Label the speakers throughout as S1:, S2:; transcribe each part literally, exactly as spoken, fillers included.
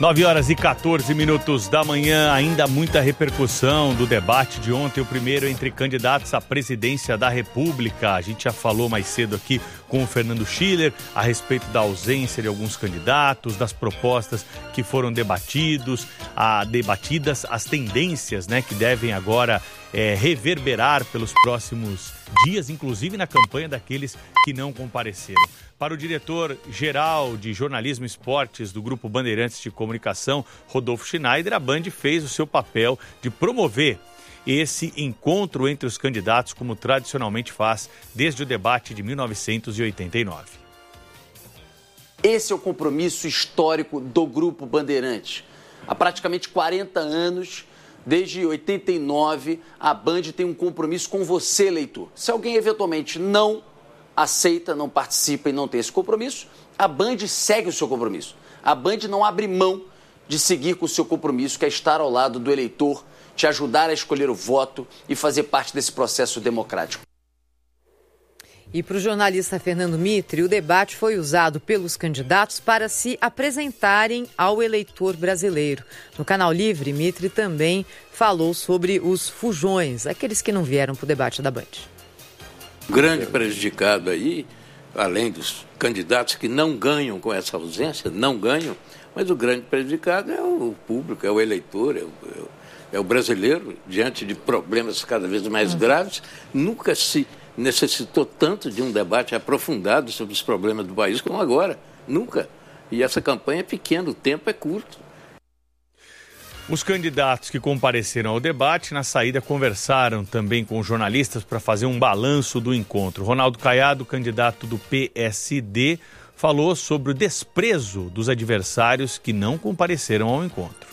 S1: nove horas e quatorze minutos da manhã, ainda muita repercussão do debate de ontem, o primeiro entre candidatos à presidência da República. A gente já falou mais cedo aqui com o Fernando Schiller a respeito da ausência de alguns candidatos, das propostas que foram debatidos, a, debatidas, as tendências, né, que devem agora é, reverberar pelos próximos dias, inclusive na campanha daqueles que não compareceram. Para o diretor-geral de Jornalismo e Esportes do Grupo Bandeirantes de Comunicação, Rodolfo Schneider, a Band fez o seu papel de promover esse encontro entre os candidatos, como tradicionalmente faz desde o debate de mil novecentos e oitenta e nove.
S2: Esse é o compromisso histórico do Grupo Bandeirantes. Há praticamente quarenta anos, desde oitenta e nove, a Band tem um compromisso com você, eleitor. Se alguém eventualmente não aceita, não participa e não tem esse compromisso, a Band segue o seu compromisso. A Band não abre mão de seguir com o seu compromisso, que é estar ao lado do eleitor, te ajudar a escolher o voto e fazer parte desse processo democrático.
S3: E para o jornalista Fernando Mitre, o debate foi usado pelos candidatos para se apresentarem ao eleitor brasileiro. No Canal Livre, Mitre também falou sobre os fujões, aqueles que não vieram para o debate da Band.
S4: O grande prejudicado aí, além dos candidatos que não ganham com essa ausência, não ganham, mas o grande prejudicado é o público, é o eleitor, é o, é o brasileiro, diante de problemas cada vez mais graves. Nunca se necessitou tanto de um debate aprofundado sobre os problemas do país como agora, nunca. E essa campanha é pequena, o tempo é curto.
S1: Os candidatos que compareceram ao debate, na saída, conversaram também com jornalistas para fazer um balanço do encontro. Ronaldo Caiado, candidato do P S D, falou sobre o desprezo dos adversários que não compareceram ao encontro.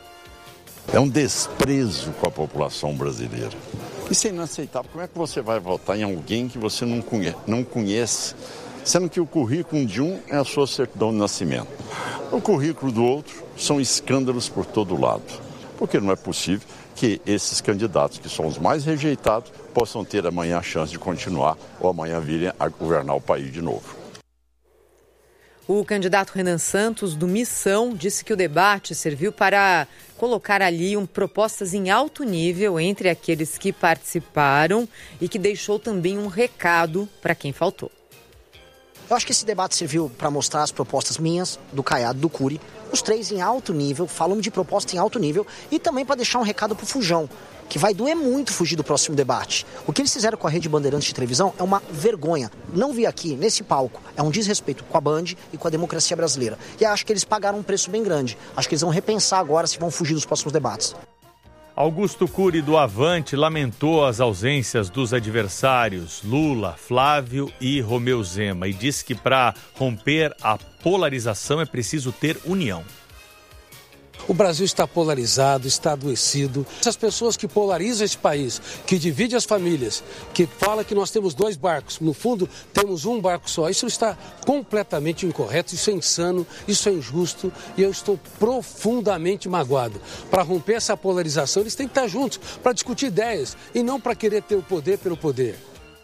S5: É um desprezo com a população brasileira. Isso é inaceitável. Como é que você vai votar em alguém que você não conhece, não conhece, sendo que o currículo de um é a sua certidão de nascimento? O currículo do outro são escândalos por todo lado. Porque não é possível que esses candidatos, que são os mais rejeitados, possam ter amanhã a chance de continuar ou amanhã virem a governar o país de novo.
S3: O candidato Renan Santos, do Missão, disse que o debate serviu para colocar ali um, propostas em alto nível entre aqueles que participaram e que deixou também um recado para quem faltou.
S6: Eu acho que esse debate serviu para mostrar as propostas minhas, do Caiado, do Cury, os três em alto nível, falando de proposta em alto nível, e também para deixar um recado para o Fujão, que vai doer muito fugir do próximo debate. O que eles fizeram com a Rede Bandeirantes de televisão é uma vergonha. Não vir aqui, nesse palco, é um desrespeito com a Band e com a democracia brasileira. E acho que eles pagaram um preço bem grande. Acho que eles vão repensar agora se vão fugir dos próximos debates.
S1: Augusto Cury, do Avante, lamentou as ausências dos adversários Lula, Flávio e Romeu Zema e disse que para romper a polarização é preciso ter união.
S7: O Brasil está polarizado, está adoecido. Essas pessoas que polarizam esse país, que dividem as famílias, que fala que nós temos dois barcos, no fundo temos um barco só. Isso está completamente incorreto, isso é insano, isso é injusto e eu estou profundamente magoado. Para romper essa polarização, eles têm que estar juntos para discutir ideias e não para querer ter o poder pelo poder.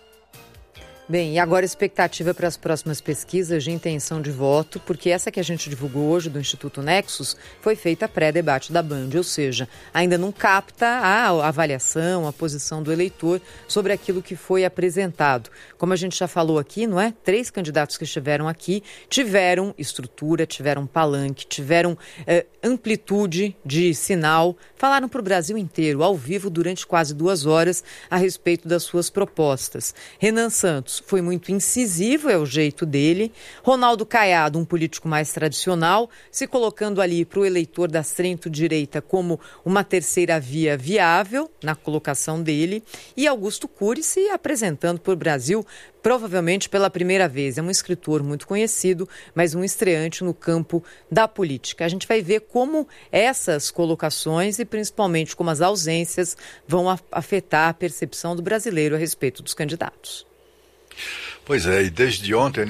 S3: Bem, e agora a expectativa para as próximas pesquisas de intenção de voto, porque essa que a gente divulgou hoje do Instituto Nexus foi feita pré-debate da Band, ou seja, ainda não capta a avaliação, a posição do eleitor sobre aquilo que foi apresentado. Como a gente já falou aqui, não é? Três candidatos que estiveram aqui tiveram estrutura, tiveram palanque, tiveram eh, amplitude de sinal, falaram para o Brasil inteiro, ao vivo, durante quase duas horas, a respeito das suas propostas. Renan Santos foi muito incisivo, é o jeito dele. Ronaldo Caiado, um político mais tradicional, se colocando ali para o eleitor da centro-direita como uma terceira via viável na colocação dele. E Augusto Cury se apresentando para o Brasil provavelmente pela primeira vez. É um escritor muito conhecido, mas um estreante no campo da política. A gente vai ver como essas colocações e principalmente como as ausências vão afetar a percepção do brasileiro a respeito dos candidatos.
S8: Pois é, e desde ontem